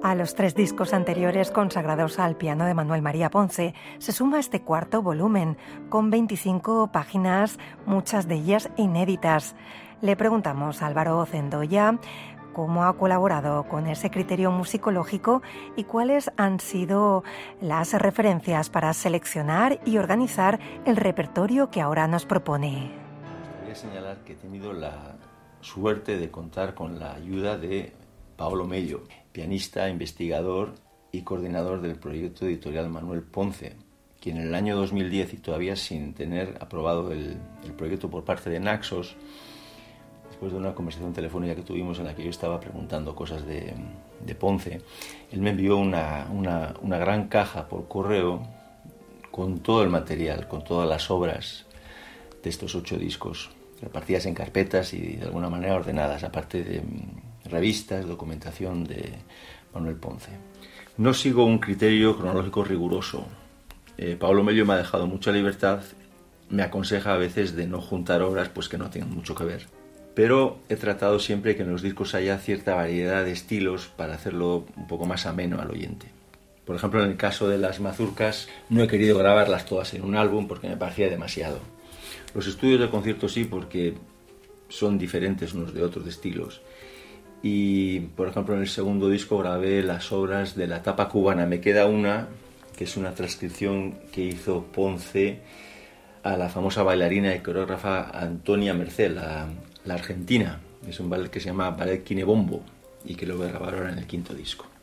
A los 3 discos anteriores consagrados al piano de Manuel María Ponce se suma este cuarto volumen, con 25 páginas, muchas de ellas inéditas. Le preguntamos a Álvaro Cendoya cómo ha colaborado con ese criterio musicológico y cuáles han sido las referencias para seleccionar y organizar el repertorio que ahora nos propone. Quería señalar que he tenido la suerte de contar con la ayuda de Paolo Mello, pianista, investigador y coordinador del proyecto editorial Manuel Ponce, quien en el año 2010, y todavía sin tener aprobado el proyecto por parte de Naxos, después de una conversación telefónica que tuvimos en la que yo estaba preguntando cosas de Ponce, él me envió una gran caja por correo con todo el material, con todas las obras de estos 8 discos, repartidas en carpetas y de alguna manera ordenadas, aparte de revistas, documentación de Manuel Ponce. No sigo un criterio cronológico riguroso. Paolo Mello me ha dejado mucha libertad, me aconseja a veces de no juntar obras pues que no tengan mucho que ver. Pero he tratado siempre que en los discos haya cierta variedad de estilos para hacerlo un poco más ameno al oyente. Por ejemplo, en el caso de las mazurcas, no he querido grabarlas todas en un álbum porque me parecía demasiado. Los estudios de concierto sí, porque son diferentes unos de otros de estilos. Y, por ejemplo, en el segundo disco grabé las obras de la tapa cubana. Me queda una, que es una transcripción que hizo Ponce a la famosa bailarina y coreógrafa Antonia Merced, la argentina. Es un ballet que se llama Ballet Quinebombo y que lo voy a grabar ahora en el 5º disco.